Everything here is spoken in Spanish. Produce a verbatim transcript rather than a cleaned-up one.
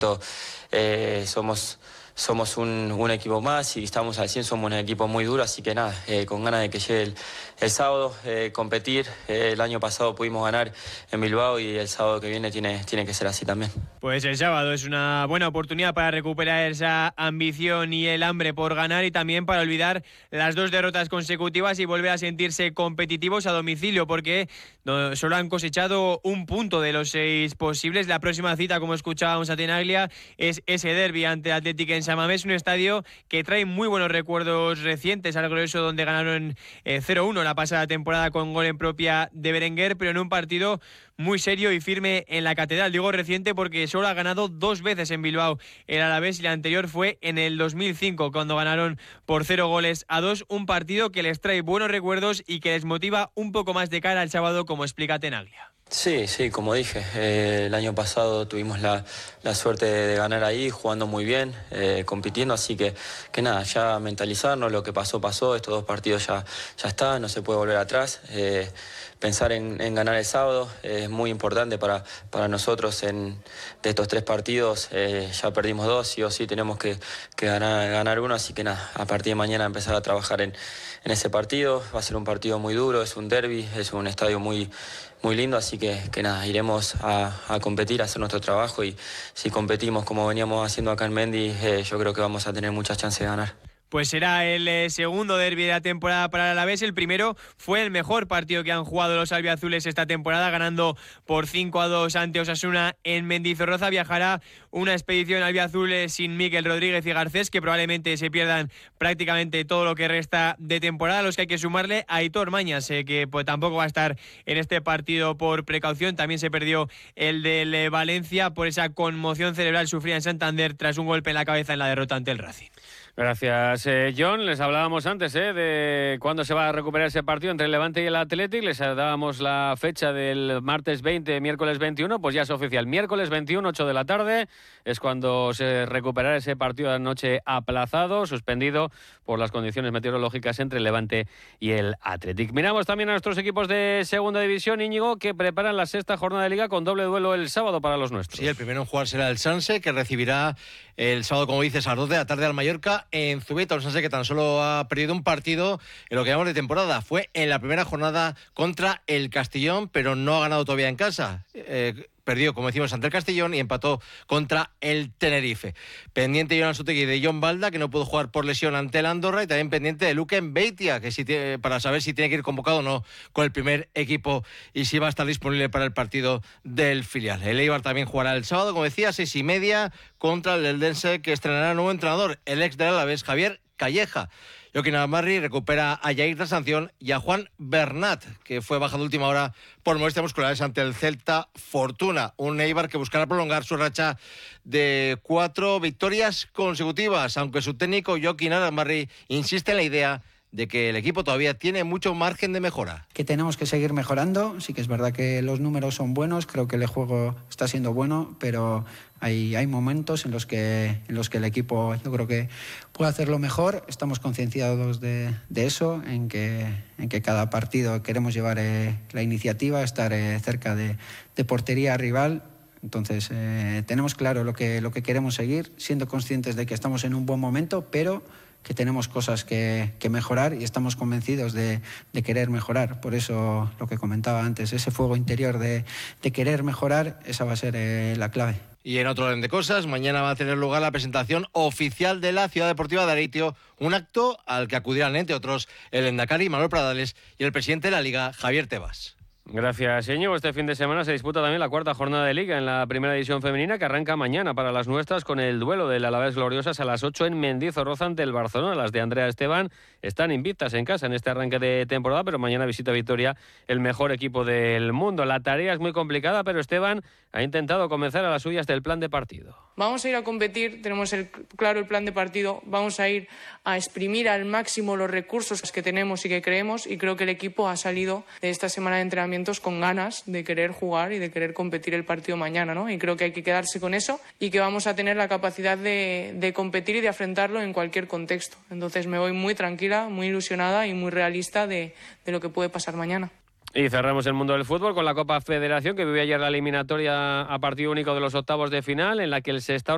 Eh, somos somos un, un equipo más y estamos al cien, somos un equipo muy duro, así que nada, eh, con ganas de que llegue el, el sábado, eh, competir. Eh, el año pasado pudimos ganar en Bilbao y el sábado que viene tiene, tiene que ser así también. Pues el sábado es una buena oportunidad para recuperar esa ambición y el hambre por ganar y también para olvidar las dos derrotas consecutivas y volver a sentirse competitivos a domicilio, porque no, solo han cosechado un punto de los seis posibles. La próxima cita, como escuchábamos a Tenaglia, es ese derbi ante el Athletic en San Mamés, un estadio que trae muy buenos recuerdos recientes al Glorioso, donde ganaron eh, cero uno la pasada temporada con gol en propia de Berenguer, pero en un partido muy serio y firme en la Catedral. Digo reciente porque solo ha ganado dos veces en Bilbao el Alavés y la anterior fue en el dos mil cinco, cuando ganaron por cero goles a dos. Un partido que les trae buenos recuerdos y que les motiva un poco más de cara al sábado, como explica Tenaglia. Sí, sí, como dije, eh, el año pasado tuvimos la, la suerte de, de ganar ahí, jugando muy bien, eh, compitiendo, así que, que nada, ya mentalizarnos, lo que pasó, pasó, estos dos partidos ya, ya está, no se puede volver atrás. Eh, pensar en, en ganar el sábado eh, es muy importante para, para nosotros. En, de estos tres partidos eh, ya perdimos dos, sí o sí tenemos que, que ganar, ganar uno, así que nada, a partir de mañana empezar a trabajar en, en ese partido. Va a ser un partido muy duro, es un derbi, es un estadio muy, muy lindo, así que, que nada, iremos a, a competir, a hacer nuestro trabajo y si competimos como veníamos haciendo acá en Mendy, eh, yo creo que vamos a tener muchas chances de ganar. Pues será el eh, segundo derbi de la temporada para el Alavés. El primero fue el mejor partido que han jugado los albiazules esta temporada, ganando por cinco a dos ante Osasuna en Mendizorroza. Viajará una expedición albiazul sin Mikel Rodríguez y Garcés, que probablemente se pierdan prácticamente todo lo que resta de temporada, a los que hay que sumarle a Aitor Mañas, eh, que pues tampoco va a estar en este partido por precaución. También se perdió el del eh, Valencia por esa conmoción cerebral sufrida en Santander tras un golpe en la cabeza en la derrota ante el Racing. Gracias, eh, John. Les hablábamos antes eh, de cuándo se va a recuperar ese partido entre el Levante y el Athletic. Les dábamos la fecha del martes veinte, miércoles veintiuno. Pues ya es oficial. Miércoles veintiuno, ocho de la tarde, es cuando se recuperará ese partido de anoche aplazado, suspendido por las condiciones meteorológicas entre el Levante y el Athletic. Miramos también a nuestros equipos de segunda división, Íñigo, que preparan la sexta jornada de Liga con doble duelo el sábado para los nuestros. Sí, el primero en jugar será el Sanse, que recibirá el sábado, como dices, a las dos de la tarde al Mallorca en Zubieta. Un Sanse que tan solo ha perdido un partido en lo que llamamos de temporada. Fue en la primera jornada contra el Castellón, pero no ha ganado todavía en casa. Eh, perdió, como decimos, ante el Castellón y empató contra el Tenerife. Pendiente Jonan Sotegui de John Balda, que no pudo jugar por lesión ante el Andorra, y también pendiente de Luken Beitia, que si tiene, para saber si tiene que ir convocado o no con el primer equipo y si va a estar disponible para el partido del filial. El Eibar también jugará el sábado, como decía, seis y media contra el Eldense, que estrenará nuevo entrenador, el ex del Alavés, Javier Calleja. Joaquín Amarri recupera a Jair la sanción y a Juan Bernat, que fue bajado última hora por molestias musculares ante el Celta Fortuna. Un Eibar que buscará prolongar su racha de cuatro victorias consecutivas, aunque su técnico Joaquín Amarri insiste en la idea de que el equipo todavía tiene mucho margen de mejora. Que tenemos que seguir mejorando. Sí que es verdad que los números son buenos, creo que el juego está siendo bueno, pero hay, hay momentos en los que en los que el equipo yo creo que puede hacerlo mejor. Estamos concienciados de, de eso, en que, en que cada partido queremos llevar eh, la iniciativa, estar eh, cerca de, de portería rival. Entonces eh, tenemos claro lo que, lo que queremos seguir, siendo conscientes de que estamos en un buen momento, pero que tenemos cosas que, que mejorar y estamos convencidos de, de querer mejorar. Por eso lo que comentaba antes, ese fuego interior de, de querer mejorar, esa va a ser eh, la clave. Y en otro orden de cosas, mañana va a tener lugar la presentación oficial de la Ciudad Deportiva de Areitio, un acto al que acudirán, entre otros, el Endacari, Manuel Pradales, y el presidente de la Liga, Javier Tebas. Gracias, Íñigo. Este fin de semana se disputa también la cuarta jornada de Liga en la primera división femenina, que arranca mañana para las nuestras con el duelo del Alavés Gloriosas a las ocho en Mendizorroza ante el Barcelona. Las de Andrea Esteban están invictas en casa en este arranque de temporada, pero mañana visita Vitoria, el mejor equipo del mundo. La tarea es muy complicada, pero Esteban ha intentado convencer a las suyas del plan de partido. Vamos a ir a competir, tenemos el, claro el plan de partido, vamos a ir a exprimir al máximo los recursos que tenemos y que creemos, y creo que el equipo ha salido de esta semana de entrenamientos con ganas de querer jugar y de querer competir el partido mañana, ¿no? Y creo que hay que quedarse con eso y que vamos a tener la capacidad de, de competir y de afrontarlo en cualquier contexto. Entonces me voy muy tranquila, muy ilusionada y muy realista de, de lo que puede pasar mañana. Y cerramos el mundo del fútbol con la Copa Federación, que vivió ayer la eliminatoria a partido único de los octavos de final, en la que el Sestao